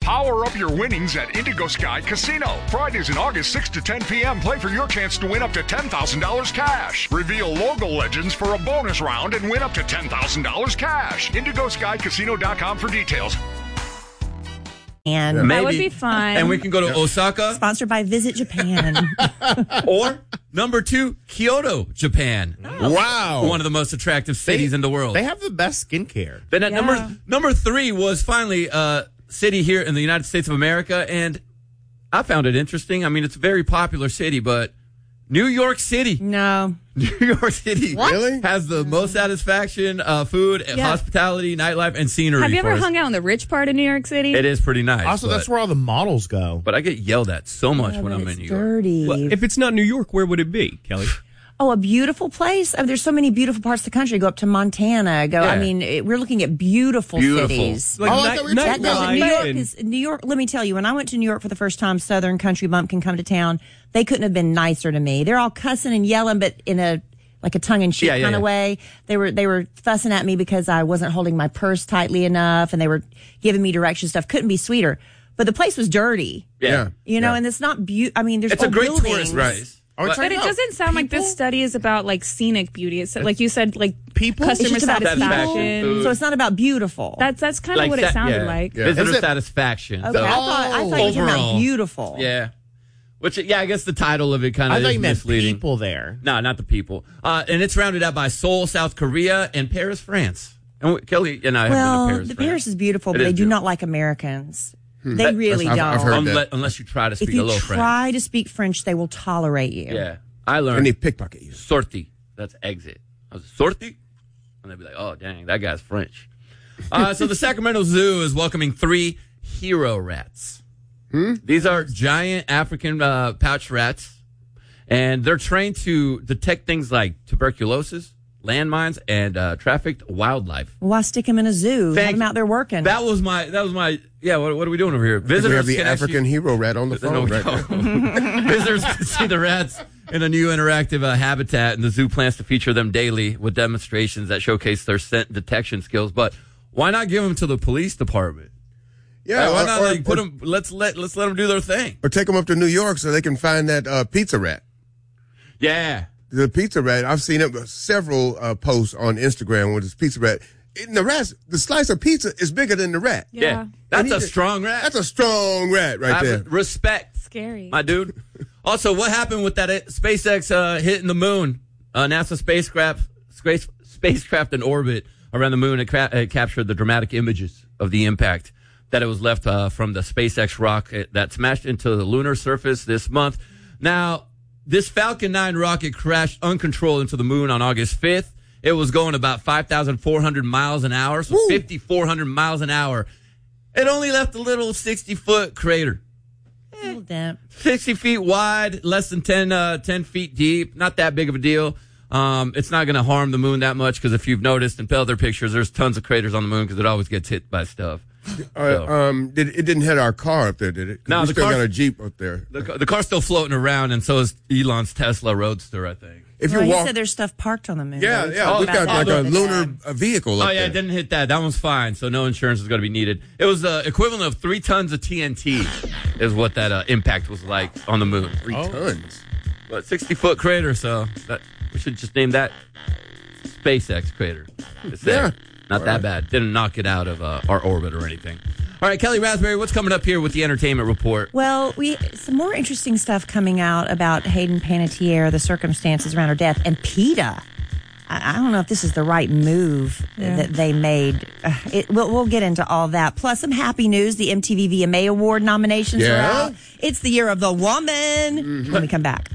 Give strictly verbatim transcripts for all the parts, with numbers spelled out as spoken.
Power up your winnings at Indigo Sky Casino. Fridays in August, six to ten p.m. Play for your chance to win up to ten thousand dollars cash. Reveal logo legends for a bonus round and win up to ten thousand dollars cash. indigo sky casino dot com for details. And Maybe. That would be fun. And we can go to Osaka. Sponsored by Visit Japan. Or number two, Kyoto, Japan. Oh. Wow. One of the most attractive cities they, in the world. They have the best skincare. Then at Yeah. number number three was finally a city here in the United States of America, and I found it interesting. I mean, it's a very popular city, but New York City. No. New York City Really? has the most satisfaction, uh, food, Yeah. hospitality, nightlife, and scenery. Have you ever for us. hung out in the rich part of New York City? It is pretty nice. Also, but, that's where all the models go. But I get yelled at so much Yeah, when but I'm it's in New York. dirty. Well, if it's not New York, where would it be, Kelly? Oh, a beautiful place. I mean, there's so many beautiful parts of the country. Go up to Montana. Go. I Yeah. mean, it, we're looking at beautiful, Beautiful. cities. Like Oh, I night, thought we were That talking about doesn't, nightlife New York and- is New York. Let me tell you, when I went to New York for the first time, Southern Country Bumpkin come to town. They couldn't have been nicer to me. They're all cussing and yelling, but in a like a tongue in cheek Yeah, yeah, kind of yeah. way. They were they were fussing at me because I wasn't holding my purse tightly enough, and they were giving me direction stuff. Couldn't be sweeter. But the place was dirty. Yeah. You know, Yeah. and it's not beautiful. I mean, there's It's a old great buildings. tourist place. Are we But- talking But it about doesn't sound like this people? study is about like scenic beauty. It's like you said, like People? It's customer just about satisfaction. people. So it's not about beautiful. That's that's kind of Like what sa- it sounded yeah. like. Yeah. Visitor Is it- satisfaction. Okay, So- I thought I thought you were talking Overall. about beautiful. Yeah. Which, yeah, I guess the title of it kind I of thought is you meant misleading. people there. No, not the people. Uh, and it's rounded out by Seoul, South Korea, and Paris, France. And we, Kelly and I Well, have been to Paris, the France. Paris is beautiful, It but is they do beautiful. not like Americans. They That- really I've- don't. I've heard Unless, that. unless you try to If speak a you little French. try to speak French, they will tolerate you. Yeah. I learned And they pickpocket you. sortie. That's exit. I was sortie? And they'd be like, oh, dang, that guy's French. Uh, so the Sacramento Zoo is welcoming three hero rats. Hmm? These are giant African uh, pouch rats, and they're trained to detect things like tuberculosis, landmines, and uh, trafficked wildlife. Well, why stick them in a zoo? Have Thank- them out there working. That was my, that was my, yeah, what, what are we doing over here? We Visitors have the can African actually, hero rat on the No, phone we right don't. now. Visitors can see the rats in a new interactive uh, habitat, and the zoo plans to feature them daily with demonstrations that showcase their scent detection skills. But why not give them to the police department? Yeah, Like, why or, not or, like, put or- them? Let's let let's let them do their thing. or take them up to New York so they can find that uh, pizza rat. Yeah, The pizza rat, I've seen it, several uh, posts on Instagram with this pizza rat. And the rat, the slice of pizza is bigger than the rat. yeah, Yeah. that's And he a just- strong rat. That's a strong rat right I- there. Respect, Scary. my dude. Also, what happened with that uh, SpaceX uh, hitting the moon? Uh, NASA spacecraft, space, spacecraft in orbit around the moon, it, cra- it captured the dramatic images of the impact that it was left uh, from the SpaceX rocket that smashed into the lunar surface this month. Now, this Falcon nine rocket crashed uncontrolled into the moon on August fifth. It was going about five thousand four hundred miles an hour, so five thousand four hundred miles an hour. It only left a little sixty-foot crater. A little dent. sixty feet wide, less than ten, uh, ten feet deep. Not that big of a deal. Um, it's not going to harm the moon that much because if you've noticed in other pictures, there's tons of craters on the moon because it always gets hit by stuff. Uh, um, did, it didn't hit our car up there, did it? 'Cause No, we the still car- got a Jeep up there. The, ca- the car's still floating around, and so is Elon's Tesla Roadster, I think. If Well, you he walk, said there's stuff parked on the moon. yeah, We yeah, talked we've about got that like the a other lunar time. uh, vehicle Oh, up yeah, there. it didn't hit that. That one's fine, so no insurance is going to be needed. It was the equivalent of three tons of T N T is what that uh, impact was like on the moon. Three tons. But sixty-foot crater, so that, we should just name that SpaceX crater. It's there. Yeah. Not All that right. bad. Didn't knock it out of uh, our orbit or anything. All right, Kelly Raspberry, what's coming up here with the entertainment report? Well, we some more interesting stuff coming out about Hayden Panettiere, the circumstances around her death, and PETA. I, I don't know if this is the right move Yeah. that they made. Uh, it, we'll, we'll get into all that. Plus, some happy news: the M T V V M A Award nominations are Yeah? out. It's the year of the woman. When we come back.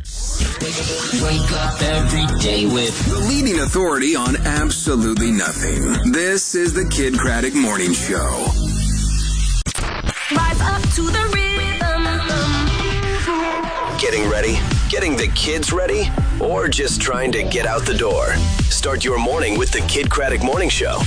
Wake up every day with The leading authority on absolutely nothing. This is the Kid Craddock Morning Show. Rise up to the rhythm. Getting ready? Getting the kids ready? Or just trying to get out the door? Start your morning with the Kid Craddock Morning Show